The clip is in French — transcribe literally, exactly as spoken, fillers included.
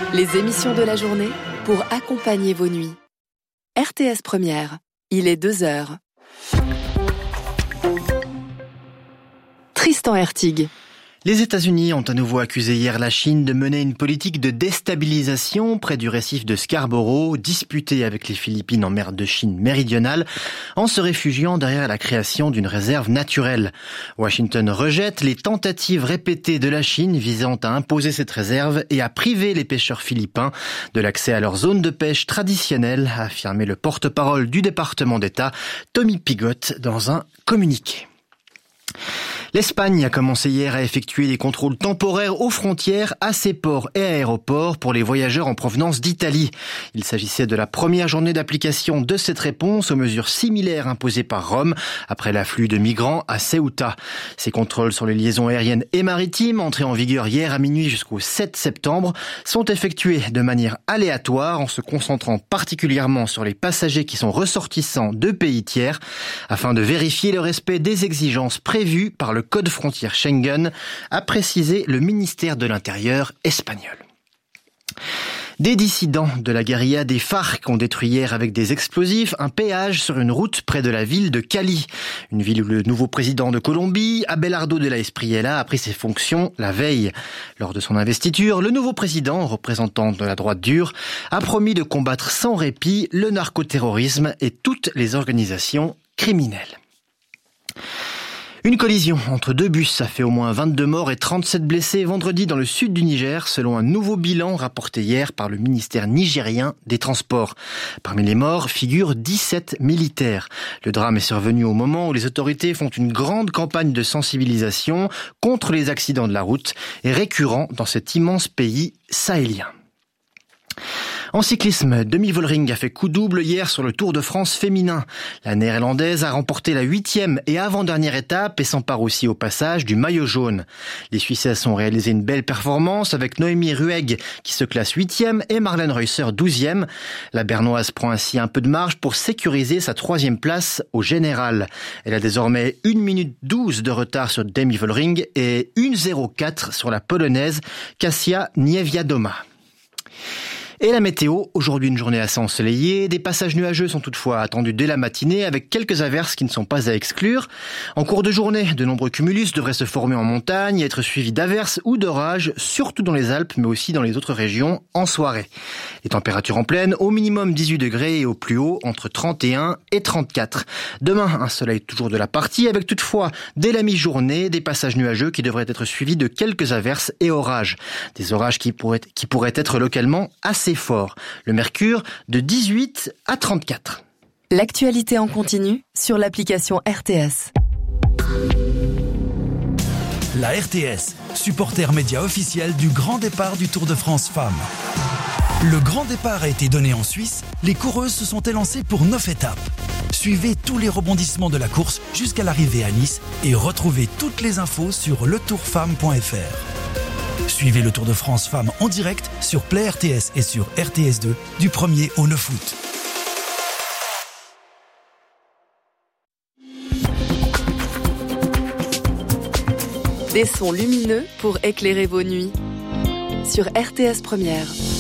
Les émissions de la journée pour accompagner vos nuits. R T S Première, il est deux heures. Tristan Hertig. Les États-Unis ont à nouveau accusé hier la Chine de mener une politique de déstabilisation près du récif de Scarborough, disputé avec les Philippines en mer de Chine méridionale, en se réfugiant derrière la création d'une réserve naturelle. Washington rejette les tentatives répétées de la Chine visant à imposer cette réserve et à priver les pêcheurs philippins de l'accès à leur zone de pêche traditionnelle, a affirmé le porte-parole du département d'État, Tommy Pigott, dans un communiqué. L'Espagne a commencé hier à effectuer des contrôles temporaires aux frontières, à ses ports et aéroports pour les voyageurs en provenance d'Italie. Il s'agissait de la première journée d'application de cette réponse aux mesures similaires imposées par Rome après l'afflux de migrants à Ceuta. Ces contrôles sur les liaisons aériennes et maritimes, entrés en vigueur hier à minuit jusqu'au sept septembre, sont effectués de manière aléatoire en se concentrant particulièrement sur les passagers qui sont ressortissants de pays tiers afin de vérifier le respect des exigences prévues par le Le code frontière Schengen, a précisé le ministère de l'Intérieur espagnol. Des dissidents de la guérilla des FARC ont détruit hier avec des explosifs un péage sur une route près de la ville de Cali, une ville où le nouveau président de Colombie, Abelardo de la Espriella, a pris ses fonctions la veille. Lors de son investiture, le nouveau président, représentant de la droite dure, a promis de combattre sans répit le narcoterrorisme et toutes les organisations criminelles. Une collision entre deux bus a fait au moins vingt-deux morts et trente-sept blessés vendredi dans le sud du Niger, selon un nouveau bilan rapporté hier par le ministère nigérien des Transports. Parmi les morts figurent dix-sept militaires. Le drame est survenu au moment où les autorités font une grande campagne de sensibilisation contre les accidents de la route et récurrents dans cet immense pays sahélien. En cyclisme, Demi Vollering a fait coup double hier sur le Tour de France féminin. La néerlandaise a remporté la huitième et avant-dernière étape et s'empare aussi au passage du maillot jaune. Les Suissesses ont réalisé une belle performance avec Noémie Ruegg qui se classe huitième et Marlène Reusser douzième. La Bernoise prend ainsi un peu de marge pour sécuriser sa troisième place au général. Elle a désormais une minute douze de retard sur Demi Vollering et une minute zéro quatre sur la Polonaise Kasia Niewiadoma. Et la météo, aujourd'hui une journée assez ensoleillée, des passages nuageux sont toutefois attendus dès la matinée avec quelques averses qui ne sont pas à exclure. En cours de journée, de nombreux cumulus devraient se former en montagne et être suivis d'averses ou d'orages, surtout dans les Alpes mais aussi dans les autres régions en soirée. Les températures en pleine, au minimum dix-huit degrés et au plus haut entre trente et un et trente-quatre. Demain, un soleil toujours de la partie avec toutefois dès la mi-journée des passages nuageux qui devraient être suivis de quelques averses et orages. Des orages qui pourraient, qui pourraient être localement assez fort. Le mercure de dix-huit à trente-quatre. L'actualité en continu sur l'application R T S. La R T S, supporter média officiel du grand départ du Tour de France Femmes. Le grand départ a été donné en Suisse, les coureuses se sont élancées pour neuf étapes. Suivez tous les rebondissements de la course jusqu'à l'arrivée à Nice et retrouvez toutes les infos sur le tour femme point f r. Suivez le Tour de France Femmes en direct sur Play R T S et sur R T S deux du premier au neuf août. Des sons lumineux pour éclairer vos nuits sur R T S Première.